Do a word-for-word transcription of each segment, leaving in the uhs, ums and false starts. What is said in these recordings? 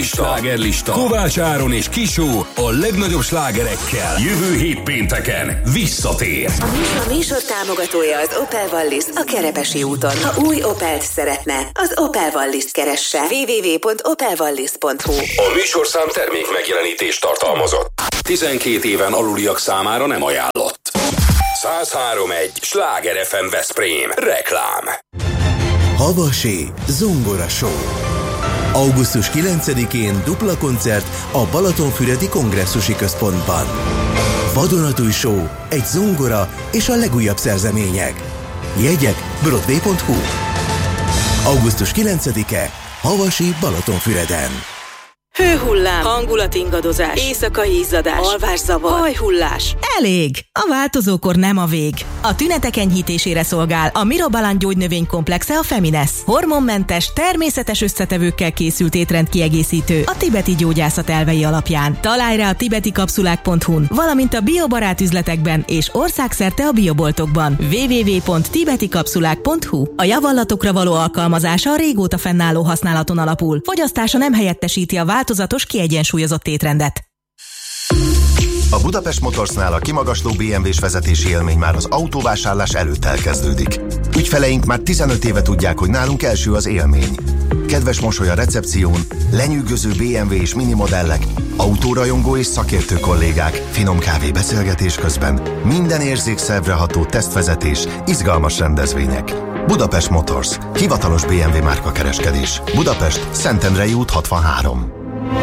Slágerlista Kovács Áron és Kisó a legnagyobb slágerekkel jövő hét pénteken visszatér. A műsor, a műsor támogatója az Opel Wallis a Kerepesi úton. Ha új Opelt szeretne, az Opel Wallis-t keresse. double-u double-u double-u pont opel wallis pont hu. A műsorszám termék megjelenítést tartalmazott. tizenkét éven aluliak számára nem ajánlott. száz három pont egy Sláger ef em Veszprém. Reklám. Havasi Zongora Show. augusztus kilencedikén dupla koncert a Balatonfüredi Kongresszusi Központban. Vadonatúj show, egy zongora és a legújabb szerzemények. Jegyek broadway pont hu. augusztus kilencedike Havasi Balatonfüreden. Hőhullám, hangulatingadozás, éjszakai izzadás, alvászavar, hajhullás. Elég! A változókor nem a vég. A tünetek enyhítésére szolgál a Mirobalan gyógynövénykomplexe a Feminesz. Hormonmentes, természetes összetevőkkel készült étrendkiegészítő a tibeti gyógyászat elvei alapján. Találj rá a tibeti kapszulák pont hu-n, valamint a biobarát üzletekben és országszerte a bioboltokban. double-u double-u double-u pont tibeti kapszulák pont hu. A javallatokra való alkalmazása a régóta fennálló használaton alapul. Fogyasztása nem helyettesíti a változatos, kiegyensúlyozott étrendet. A Budapest Motorsnál a kimagasló bé em vé-s vezetési élmény már az autóvásárlás előtt elkezdődik. Ügyfeleink már tizenöt éve tudják, hogy nálunk első az élmény. Kedves mosoly a recepción, lenyűgöző bé em vé és minimodellek, autórajongó és szakértő kollégák, finom kávé beszélgetés közben, minden érzékszervre ható tesztvezetés, izgalmas rendezvények. Budapest Motors. Hivatalos bé em vé márkakereskedés. Budapest, Szentendrei út hatvanhárom.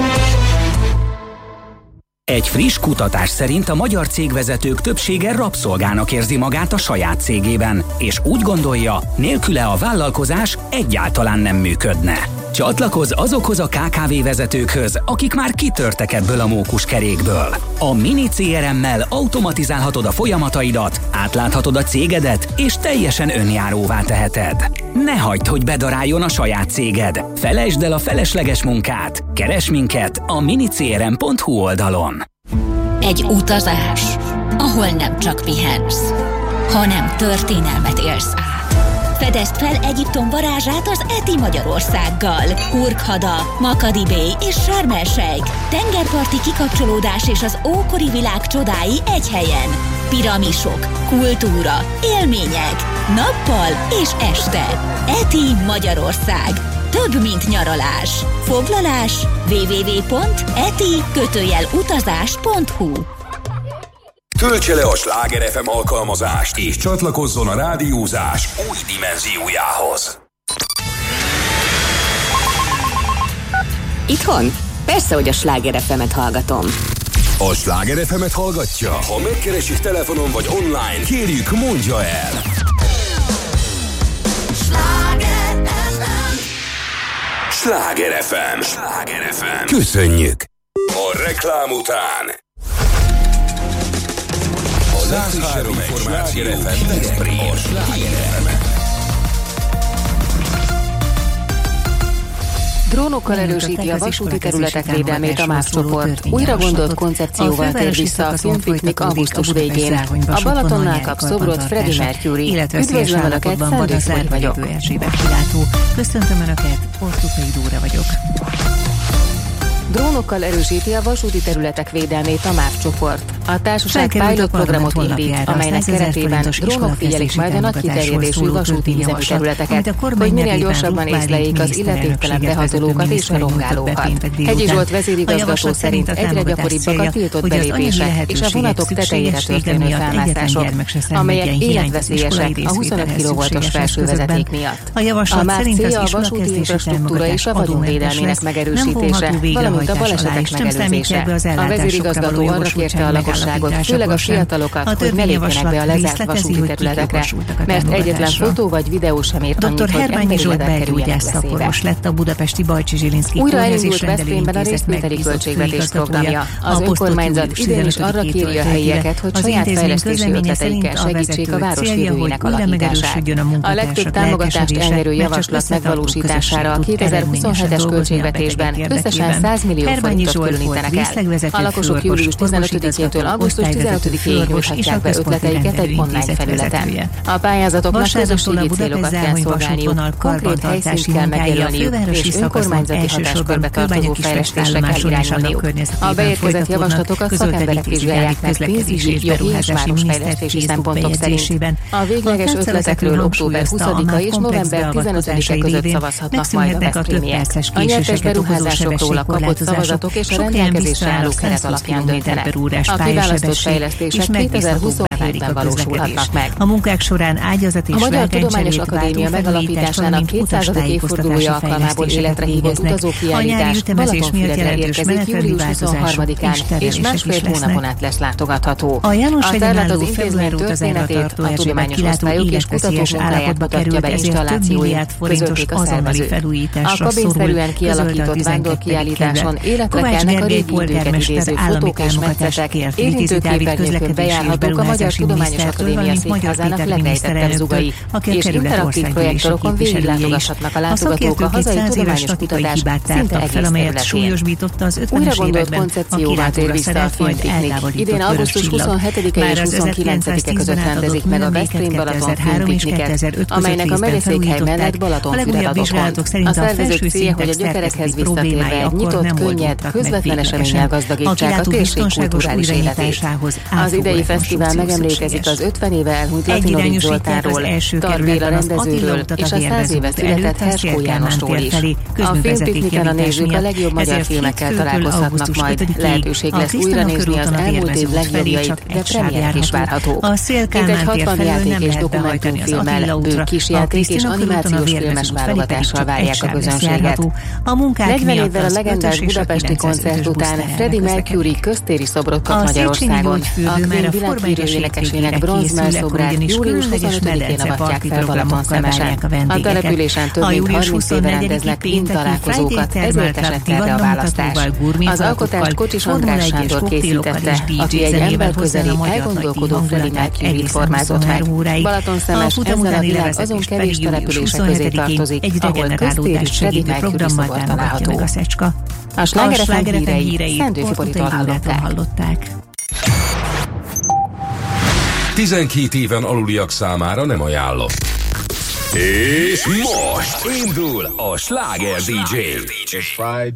Egy friss kutatás szerint a magyar cégvezetők többsége rabszolgának érzi magát a saját cégében, és úgy gondolja, nélküle a vállalkozás egyáltalán nem működne. Csatlakozz azokhoz a ká ká vé vezetőkhöz, akik már kitörtek ebből a mókuskerékből. A Mini cé er em-mel automatizálhatod a folyamataidat, átláthatod a cégedet, és teljesen önjáróvá teheted. Ne hagyd, hogy bedaráljon a saját céged. Felejtsd el a felesleges munkát. Keresd minket a mini cé er em pont hu oldalon. Egy utazás, ahol nem csak pihensz, hanem történelmet élsz át. Fedezd fel Egyiptom varázsát az Eti Magyarországgal. Hurghada, Makadi Bay és Sharm el-Sheikh. Tengerparti kikapcsolódás és az ókori világ csodái egy helyen. Piramisok, kultúra, élmények, nappal és este. Eti Magyarország. Több, mint nyaralás. Foglalás double-u double-u double-u pont eti utazás pont hu. Töltse le a Sláger ef em alkalmazást, és csatlakozzon a rádiózás új dimenziójához. Itthon? Persze, hogy a Sláger ef em-et hallgatom. A Sláger ef em-et hallgatja? Ha megkeresik telefonon vagy online, kérjük, mondja el! Sláger ef em. Sláger ef em. Sláger ef em. Köszönjük! A reklám után a száz három információ Veszprém. A Sláger ef em. Drónokkal erősíti a vasúti területek védelmét a MÁV csoport. Újra gondolt koncepcióval tér vissza a filmpiknik augusztus végén. A Balatonnál kap szobrot Freddie Mercury. Üdvözlöm Önöket, Szendőszori vagyok. Köszöntöm Önöket, Ortukai Dóra vagyok. Drónokkal erősíti a vasúti területek védelmét a MÁV csoport. A társaság pilot programot indít, amelynek keretében drónok figyelik majd a nagy kiterjedésű vasúti üzemi területeket, hogy minél gyorsabban észleljék az illetéktelen behatolókat és a rongálókat. Hegyi Zsolt vezérigazgató szerint egyre gyakoribbak a tiltott belépések és a vonatok tetejére történő felmászások, amelyek életveszélyesek a huszonöt kilovoltos felsővezeték miatt. A MÁV célja a vasúti infrastruktúra és a vagyonvédelmének megerősítése, valamint a balesetek megelőzése. A vezérigazgató arra kérte a lakosságot, főleg a fiatalokat, hogy ne lépjenek be a lezárt vasúti területekre, mert egyetlen fotó vagy videó sem ér annyit, hogy emberi életek kerüljenek veszélybe. Lett a budapesti Bajcsi Zsilinszky Újra elindult Veszprémben a részvételi költségvetés programja. Az önkormányzat idén is arra kéri a helyieket, hogy saját fejlesztési ötleteikkel segítsék a város jövőjének alakítását. A legtöbb támogatást elnyerő javaslat megvalósítására a kétezer-huszonhetes költségvetésben összesen száz millió forintot különítenek el. A lakosok július tizenötödikétől augusztus tizenötödikéig nyújthatják be ötleteiket egy online felületen. A pályázatoknak közösségi célokat kell szolgálniuk, konkrét helyszínt kell megjelölniük, és önkormányzati hatáskörbe tartozó fejlesztésre kell irányulniuk. A beérkezett javaslatokat szakemberek vizsgálják meg pénzügyi, jogi és városfejlesztési szempontok szerint. A végleges ötletekről október huszadika és november tizenötödike között szavazhatnak majd a veszprémiek. A nyertes beruházásokról a kapott szavazatok és a rendelkezésre álló keret alapján döntenek. A kiválasztott fejlesztések kétezer-huszonhétben valósulhatnak meg. A munkák során ágyazat és a Magyar Tudományos Akadémia megalapításának kétszázadik évfordulója alkalmából életre hívott utazókiállítás Balatonfüredre érkezik július huszonharmadikán és másfél hónapon át lesz látogatható. A terület az intézmény történetét, a tudományos osztályok és kutatómunkáját mutatja be installációin, közölték a szervezők. A kabinszerűen kialakított vándorkiállításon életre kelnek a régi időket idéző fotók és metszetek, érintő képernyőkön bejárhatók a Magyar Tudományos Akadémia székházának legrejtettebb zugai, és interaktív projektorokon végiglátogathatnak a látogatók a hazai tudományos kutatás szinte egész területén. Újra gondolt koncepcióval tér vissza a filmpiknik. Idén augusztus huszonhetedike és huszonkilencedike között rendezik meg a Veszprém-Balaton filmpikniket, amelynek a megyeszékhely mellett Balatonfüred ad otthont. A szervezők célja, hogy a gyökerekhez visszatérve egy nyitott, könnyed, közvetlen eseménnyel gazdagítsák a térség kulturális életét. Az idei fesztivál megemlékezik az ötven éve elhunyt Latinovics Zoltánról, Tar Béla rendezőről és a száz éve született Herskó Jánosról is. A filmpikniken a nézők a legjobb magyar filmekkel találkozhatnak majd. Lehetőség lesz újra nézni az elmúlt év legjobbjait, de premierek is várható. Mintegy hatvan játék és dokumentumfilmmel, bők kisjáték és animációs filmes válogatással várják a közönséget. negyven évvel a legendás budapesti koncert után Freddie Mercury köztéri szobrot kap Magyarországon. A Queen világhírű énekesének bronzmellszobrát július huszonötödikén avatják fel Balatonszemesen. A településen több mint harminc éve rendeznek Queen találkozókat, ezért esett erre a választás. Az alkotást Kocsis András Sándor készítette, aki egy emberközeli, elgondolkodó Freddie Mercuryt formázott meg. Balatonszemes ezzel a világ azon kevés települése közé tartozik, ahol köztéri Freddie Mercury szobor található. A Sláger ef em hírei Szendőfi Boritól hallották. tizenkét éven aluliak számára nem ajánlott. És most indul a Sláger dé dzsé.